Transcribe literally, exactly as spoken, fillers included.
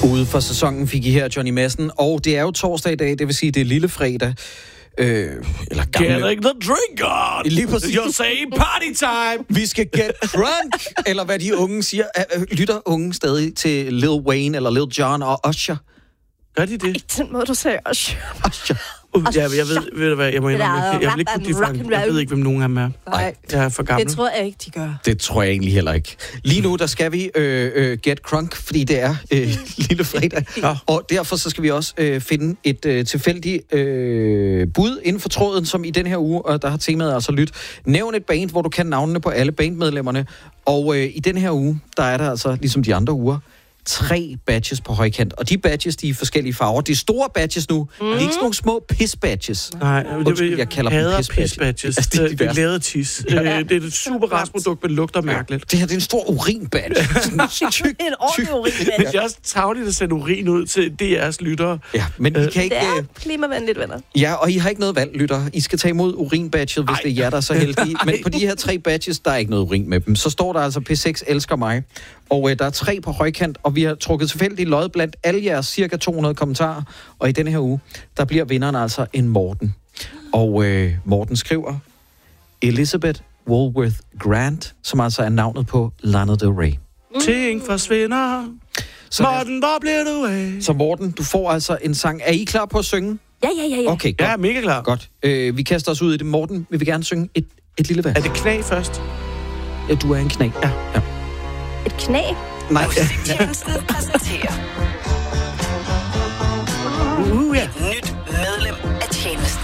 Ude for sæsonen fik I her Johnny Madsen, og det er jo torsdag i dag, det vil sige, det er lille fredag. Øh, eller gamle... Getting the drink on! Lige præcis. You're saying party time! Vi skal get drunk! Eller hvad de unge siger. Lytter unge stadig til Lil Wayne, eller Lil Jon og Usher? Gør de det? Ikke den måde, du sagde Usher. Usher. Uh, jeg, jeg ved, ved du hvad, jeg må indrømme, jeg, jeg vil ikke kunne differentiere. Jeg ved ikke, hvem nogen af dem er. Nej, jeg er for gammel. Det tror jeg ikke, de gør. Det tror jeg egentlig heller ikke. Lige nu, der skal vi øh, øh, get crunk, fordi det er øh, lille fredag. Ja. Og derfor så skal vi også øh, finde et øh, tilfældigt øh, bud inden for tråden, som i den her uge, og der har temaet altså lyt. Nævn et band, hvor du kan navnene på alle bandmedlemmerne. Og øh, i den her uge, der er der altså, ligesom de andre uger, tre badges på højkant. Og de badges, de er i forskellige farver. De store badges nu, mm. det er ikke sådan nogle små piss-badges. Nej, det, Undskyld, jeg kalder dem piss-badges. piss-badges. Altså, det, det er lavet tis. Ja. Det er et super restprodukt, men lugter mærkeligt. Det her, det er en stor urin-badge. Tyk, en ordentlig urin-badge. Det er også tavligt at sende urin ud til D R's lyttere. Ja, men I kan ikke... Det er klimavenligt, venner. Ja, og I har ikke noget valg, lytter. I skal tage imod urin-badget, hvis Ej. det er jer, der er så heldige. Men på de her tre badges, der er ikke noget urin med dem. Så står der altså P seks elsker mig. Og øh, der er tre på højkant, og vi har trukket tilfældigt lod blandt alle jeres cirka to hundrede kommentarer. Og i denne her uge, der bliver vinderen altså en Morten. Og øh, Morten skriver Elizabeth Woolworth Grant, som altså er navnet på Lana Del Rey. Mm. Ting forsvinder. Så, Morten, hvor bliver du af? Så Morten, du får altså en sang. Er I klar på at synge? Ja, ja, ja. ja. Okay, godt. Ja, mega klar. Godt. Øh, vi kaster os ud i det. Morten, vil vi gerne synge et, et lille vers? Er det knæ først? Ja, du er en knæ. Ja. ja. Et knæ? Nej. Musiktjenesten præsenterer Uh, ja. et nyt